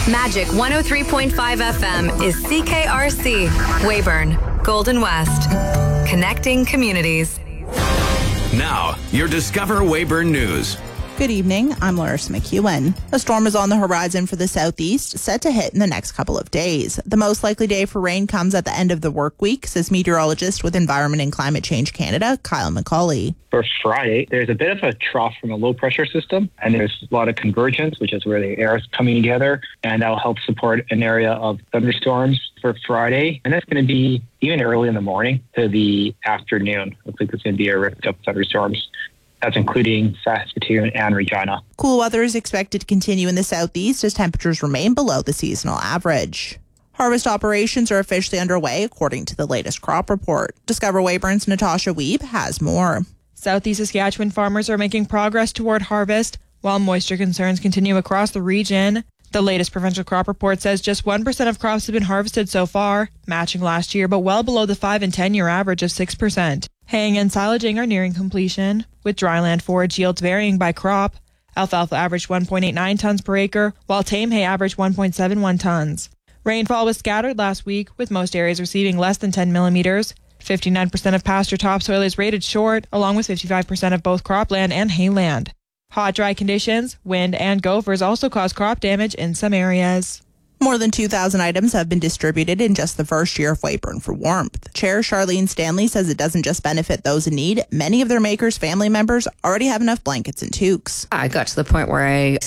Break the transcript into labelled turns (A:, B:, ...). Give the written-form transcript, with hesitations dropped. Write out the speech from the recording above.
A: Magic 103.5 FM is CKRC, Weyburn, Golden West. Connecting communities.
B: Now, your Discover Weyburn News.
C: Good evening, I'm Larissa McEwen. A storm is on the horizon for the southeast, set to hit in the next couple of days. The most likely day for rain comes at the end of the work week, says meteorologist with Environment and Climate Change Canada, Kyle McCauley.
D: For Friday, there's a bit of a trough from a low pressure system, and there's a lot of convergence, which is where the air is coming together, and that'll help support an area of thunderstorms for Friday. And that's going to be even early in the morning to the afternoon. Looks like there's going to be a ripped up thunderstorms. That's including Saskatoon and Regina.
C: Cool weather is expected to continue in the southeast as temperatures remain below the seasonal average. Harvest operations are officially underway according to the latest crop report. Discover Weyburn's Natasha Wiebe has more.
E: Southeast Saskatchewan farmers are making progress toward harvest, while moisture concerns continue across the region. The latest provincial crop report says just 1% of crops have been harvested so far, matching last year, but well below the 5- and 10-year average of 6%. Haying and silaging are nearing completion, with dryland forage yields varying by crop. Alfalfa averaged 1.89 tons per acre, while tame hay averaged 1.71 tons. Rainfall was scattered last week, with most areas receiving less than 10 millimeters. 59% of pasture topsoil is rated short, along with 55% of both cropland and hayland. Hot, dry conditions, wind, and gophers also cause crop damage in some areas.
C: More than 2,000 items have been distributed in just the first year of Weyburn for Warmth. Chair Charlene Stanley says it doesn't just benefit those in need. Many of their makers' family members already have enough blankets and toques.
F: I got to the point where I